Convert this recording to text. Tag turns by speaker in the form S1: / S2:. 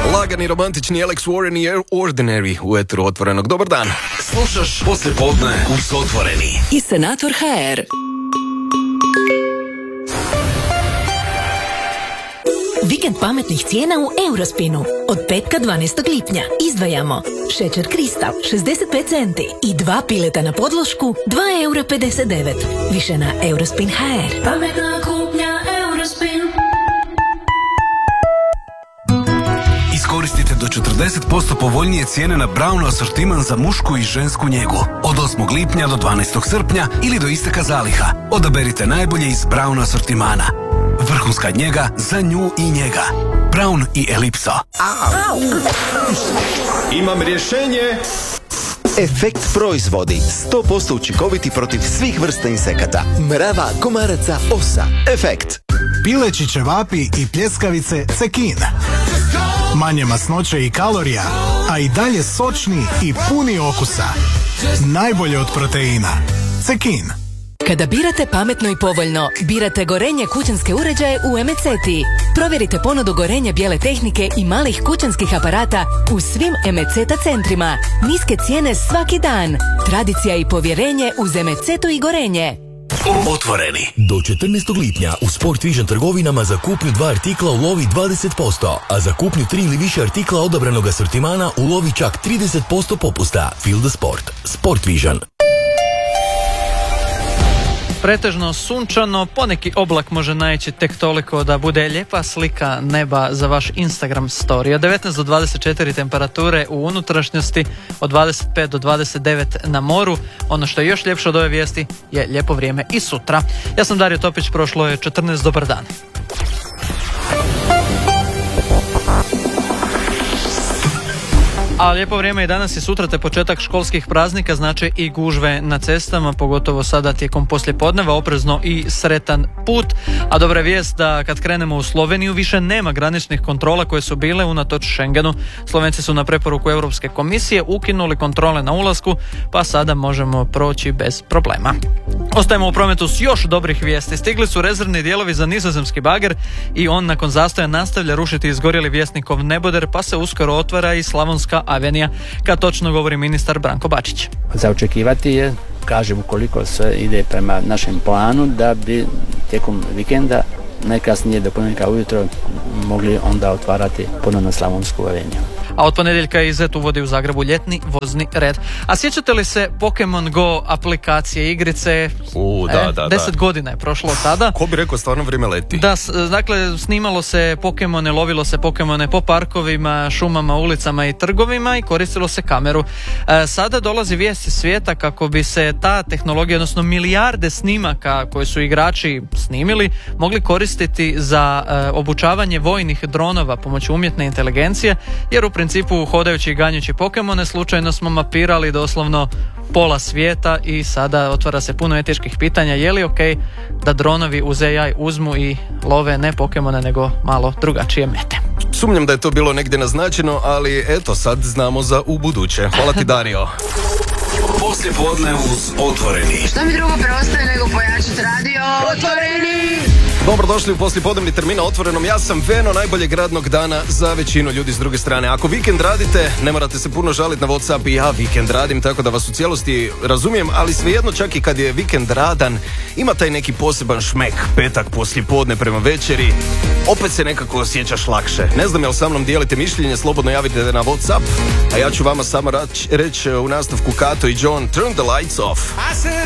S1: Lagani, romantični Alex Warren i Ordinary u etru Otvorenog. Dobar dan.
S2: Slušaš Poslijepodne uz Otvoreni.
S3: I Senator HR.
S4: Vikend pametnih cijena u Eurospinu. Od petka 12. lipnja izdvajamo šećer Kristal 65 centi i 2 pileta na podlošku 2,59 €. Više na Eurospin HR. Pametna kupnja Eurospin.
S2: Iskoristite do 40% povoljnije cijene na Braun asortiman za mušku i žensku njegu. Od 8. lipnja do 12. srpnja ili do isteka zaliha. Odaberite najbolje iz Braun asortimana. Vrhunska njega za nju i njega. Braun i Elipso.
S1: Imam rješenje.
S5: Efekt proizvodi 100% učinkoviti protiv svih vrsta insekata. Mrava, komaraca, osa. Efekt.
S6: Pileći ćevapi i pljeskavice Cekin. Manje masnoće i kalorija, a i dalje sočni i puni okusa. Najbolje od proteina. Cekin.
S3: Kada birate pametno i povoljno, birate Gorenje kućanske uređaje u Emeceti. Provjerite ponudu Gorenja bijele tehnike i malih kućanskih aparata u svim Emeceta centrima. Niske cijene svaki dan. Tradicija i povjerenje uz Emecetu i Gorenje.
S2: Otvoreni.
S7: Do 14. lipnja u Sport Vision trgovinama za kupnju 2 artikla ulovi 20%, a za kupnju 3 ili više artikla odabranog asortimana ulovi čak 30% popusta. Feel the sport. Sport Vision.
S8: Pretežno sunčano, poneki oblak može naići tek toliko da bude lijepa slika neba za vaš Instagram story. Od 19 do 24 temperature u unutrašnjosti, od 25 do 29 na moru. Ono što je još ljepše od ove vijesti je lijepo vrijeme i sutra. Ja sam Dario Topić, prošlo je 14, dobar dan. A lijepo vrijeme i danas i sutra te početak školskih praznika, znači i gužve na cestama, pogotovo sada tijekom poslijepodneva, oprezno i sretan put. A dobra vijest da kad krenemo u Sloveniju više nema graničnih kontrola koje su bile unatoč Schengenu. Slovenci su na preporuku Europske komisije ukinuli kontrole na ulasku, pa sada možemo proći bez problema. Ostajemo u prometu s još dobrih vijesti. Stigli su rezervni dijelovi za nizozemski bager i on nakon zastoja nastavlja rušiti izgorjeli Vjesnikov neboder, pa se uskoro otvara i Slavonska avenija, kad točno govori ministar Branko Bačić.
S9: Za očekivati je, kažem, ukoliko sve ide prema našem planu, da bi tijekom vikenda, najkasnije do ponedjeljka ujutro, mogli onda otvarati ponovno Slavonsku aveniju.
S8: A od ponedjeljka Izet uvodi u Zagrebu ljetni vozni red. A sjećate li se Pokemon Go aplikacije, igrice?
S1: Da.
S8: 10 godina je prošlo od tada.
S1: Ko bi rekao, stvarno vrijeme leti.
S8: Da, dakle, snimalo se Pokemone, lovilo se Pokemone po parkovima, šumama, ulicama i trgovima i koristilo se kameru. Sada dolazi vijest iz svijeta kako bi se ta tehnologija, odnosno milijarde snimaka koje su igrači snimili, mogli koristiti za obučavanje vojnih dronova pomoću umjetne inteligencije, jer u principu hodajući i ganjući Pokemone slučajno smo mapirali doslovno pola svijeta i sada otvara se puno etičkih pitanja. Je li ok da dronovi uz AI uzmu i love ne Pokemone nego malo drugačije mete?
S1: Sumnjam da je to bilo negdje naznačeno, ali eto, sad znamo za u buduće. Hvala ti, Dario.
S2: Poslijepodne uz Otvoreni.
S10: Što mi drugo preostaje nego pojačati radio? Otvoreni!
S1: Dobrodošli u poslijepodnevni termin na Otvorenom. Ja sam Veno, najboljeg radnog dana za većinu ljudi s druge strane. Ako vikend radite, ne morate se puno žaliti na WhatsApp, i ja vikend radim, tako da vas u cijelosti razumijem, ali svejedno čak i kad je vikend radan, ima taj neki poseban šmek, petak poslijepodne prema večeri, opet se nekako osjećaš lakše. Ne znam jel sa mnom dijelite mišljenje, slobodno javite na WhatsApp, a ja ću vama samo reći u nastavku Kato i John, Turn the lights off.
S11: I said